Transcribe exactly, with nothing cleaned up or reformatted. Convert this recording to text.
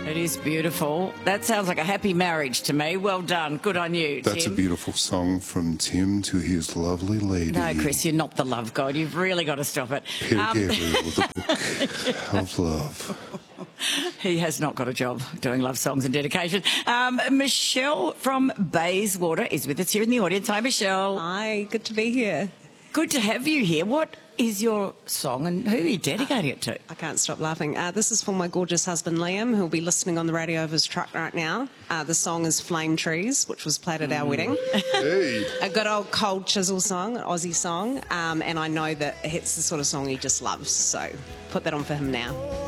It is beautiful. That sounds like a happy marriage to me. Well done. Good on you, That's Tim. a beautiful song from Tim to his lovely lady. No, Chris, you're not the love god. You've really got to stop it. Peter Um, Gabriel with the book of love. He has not got a job doing love songs and dedication. Um, Michelle from Bayswater is with us here in the audience. Hi, Michelle. Hi, good to be here. Good to have you here. What is your song and who are you dedicating it to? I can't stop laughing. Uh, this is for my gorgeous husband Liam, who'll be listening on the radio of his truck right now. Uh, the song is Flame Trees, which was played at our wedding. Hey. A good old cold chisel song, an Aussie song, um, and I know that it's the sort of song he just loves, so put that on for him now.